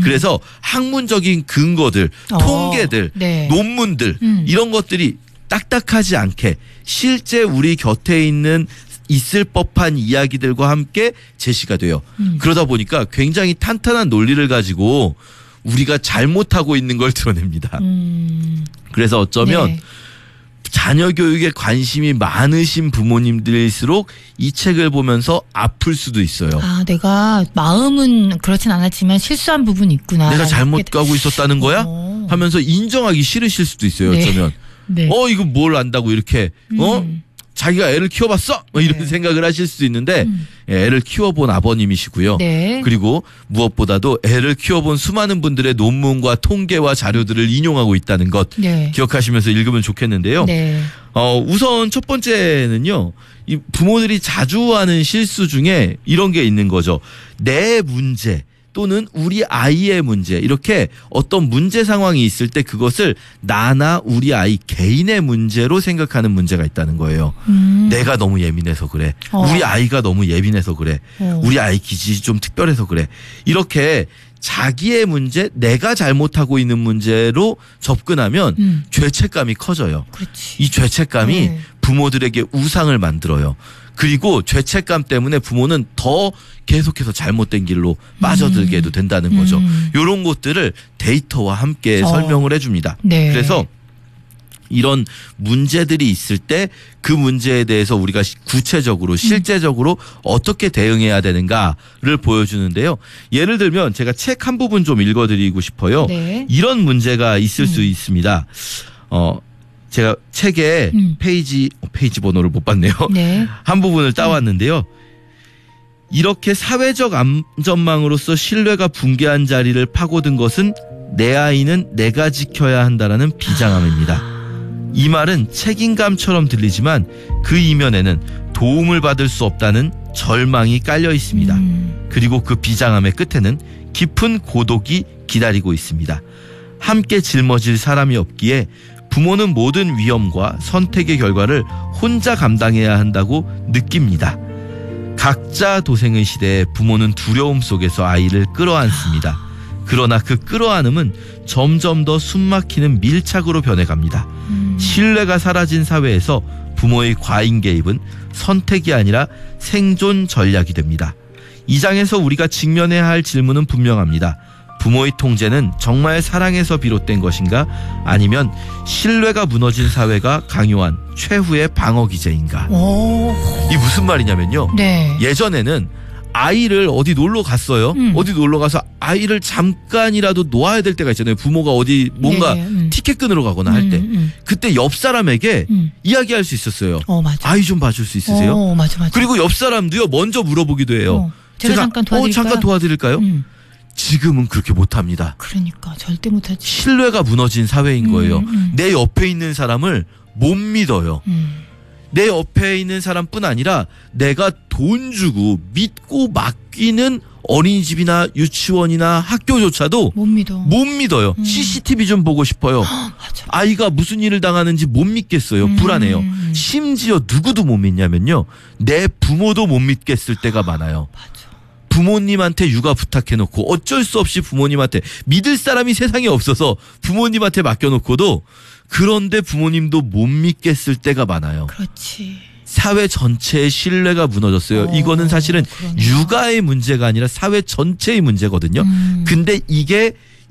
그래서 학문적인 근거들, 통계들, 네. 논문들 이런 것들이 딱딱하지 않게 실제 우리 곁에 있을 법한 이야기들과 함께 제시가 돼요. 그러다 보니까 굉장히 탄탄한 논리를 가지고 우리가 잘못하고 있는 걸 드러냅니다. 그래서 어쩌면 네. 자녀 교육에 관심이 많으신 부모님들일수록 이 책을 보면서 아플 수도 있어요. 아, 내가 마음은 그렇진 않았지만 실수한 부분이 있구나. 내가 잘못 가고 있었다는 거야? 하면서 인정하기 싫으실 수도 있어요. 네. 어쩌면. 네. 이거 뭘 안다고 이렇게 자기가 애를 키워봤어? 이런 네. 생각을 하실 수도 있는데 애를 키워본 아버님이시고요. 네. 그리고 무엇보다도 애를 키워본 수많은 분들의 논문과 통계와 자료들을 인용하고 있다는 것 네. 기억하시면서 읽으면 좋겠는데요. 네. 우선 첫 번째는요. 이 부모들이 자주 하는 실수 중에 이런 게 있는 거죠. 내 문제 또는 우리 아이의 문제, 이렇게 어떤 문제 상황이 있을 때 그것을 나나 우리 아이 개인의 문제로 생각하는 문제가 있다는 거예요. 내가 너무 예민해서 그래. 우리 아이가 너무 예민해서 그래. 우리 아이 기질이 좀 특별해서 그래. 이렇게 자기의 문제, 내가 잘못하고 있는 문제로 접근하면 죄책감이 커져요. 그렇지. 이 죄책감이 네. 부모들에게 우상을 만들어요. 그리고 죄책감 때문에 부모는 더 계속해서 잘못된 길로 빠져들게도 된다는 거죠. 이런 것들을 데이터와 함께 설명을 해줍니다. 네. 그래서 이런 문제들이 있을 때 그 문제에 대해서 우리가 구체적으로 실제적으로 어떻게 대응해야 되는가를 보여주는데요. 예를 들면 제가 책 한 부분 좀 읽어드리고 싶어요. 네. 이런 문제가 있을 수 있습니다. 제가 책에 페이지 번호를 못 봤네요. 네. 한 부분을 따왔는데요. 이렇게 사회적 안전망으로서 신뢰가 붕괴한 자리를 파고든 것은 내 아이는 내가 지켜야 한다라는 비장함입니다. 이 말은 책임감처럼 들리지만 그 이면에는 도움을 받을 수 없다는 절망이 깔려 있습니다. 그리고 그 비장함의 끝에는 깊은 고독이 기다리고 있습니다. 함께 짊어질 사람이 없기에 부모는 모든 위험과 선택의 결과를 혼자 감당해야 한다고 느낍니다. 각자 도생의 시대에 부모는 두려움 속에서 아이를 끌어안습니다. 그러나 그 끌어안음은 점점 더 숨막히는 밀착으로 변해갑니다. 신뢰가 사라진 사회에서 부모의 과잉 개입은 선택이 아니라 생존 전략이 됩니다. 이 장에서 우리가 직면해야 할 질문은 분명합니다. 부모의 통제는 정말 사랑에서 비롯된 것인가? 아니면 신뢰가 무너진 사회가 강요한 최후의 방어 기제인가? 이 무슨 말이냐면요. 네. 예전에는 아이를 어디 놀러 갔어요. 어디 놀러 가서 아이를 잠깐이라도 놓아야 될 때가 있잖아요. 부모가 어디 뭔가 티켓 끊으러 가거나 할 때. 그때 옆 사람에게 이야기할 수 있었어요. 맞아. 아이 좀 봐줄 수 있으세요? 맞아. 그리고 옆 사람도요. 먼저 물어보기도 해요. 제가 잠깐 도와드릴까요? 지금은 그렇게 못합니다. 그러니까 절대 못하지. 신뢰가 무너진 사회인 거예요. 내 옆에 있는 사람을 못 믿어요. 내 옆에 있는 사람뿐 아니라 내가 돈 주고 믿고 맡기는 어린이집이나 유치원이나 학교조차도 못 믿어요. CCTV 좀 보고 싶어요. 맞아. 아이가 무슨 일을 당하는지 못 믿겠어요. 불안해요. 심지어 누구도 못 믿냐면요. 내 부모도 못 믿겠을 때가 많아요. 맞아. 부모님한테 육아 부탁해놓고 어쩔 수 없이 부모님한테 믿을 사람이 세상에 없어서 부모님한테 맡겨놓고도 그런데 부모님도 못 믿겠을 때가 많아요. 그렇지. 사회 전체의 신뢰가 무너졌어요. 이거는 사실은 그러네. 육아의 문제가 아니라 사회 전체의 문제거든요. 근데 이게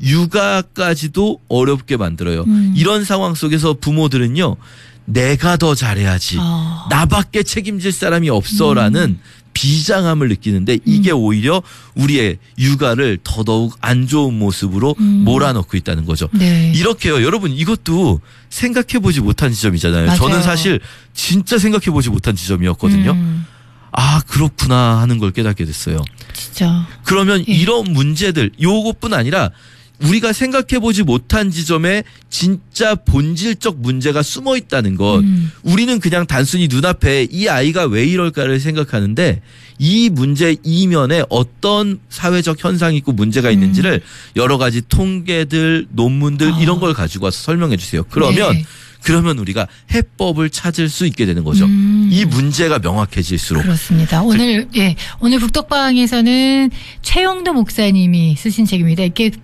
육아까지도 어렵게 만들어요. 이런 상황 속에서 부모들은요. 내가 더 잘해야지. 나밖에 책임질 사람이 없어라는 비장함을 느끼는데 이게 오히려 우리의 육아를 더더욱 안 좋은 모습으로 몰아넣고 있다는 거죠. 네. 이렇게요. 여러분 이것도 생각해보지 못한 지점이잖아요. 맞아요. 저는 사실 진짜 생각해보지 못한 지점이었거든요. 아 그렇구나 하는 걸 깨닫게 됐어요. 진짜. 그러면 이런 문제들 요것뿐 아니라 우리가 생각해보지 못한 지점에 진짜 본질적 문제가 숨어 있다는 것. 우리는 그냥 단순히 눈앞에 이 아이가 왜 이럴까를 생각하는데 이 문제 이면에 어떤 사회적 현상이 있고 문제가 있는지를 여러 가지 통계들, 논문들 이런 걸 가지고 와서 설명해 주세요. 그러면 우리가 해법을 찾을 수 있게 되는 거죠. 이 문제가 명확해질수록. 그렇습니다. 오늘 북덕방에서는 최영도 목사님이 쓰신 책입니다. 이렇게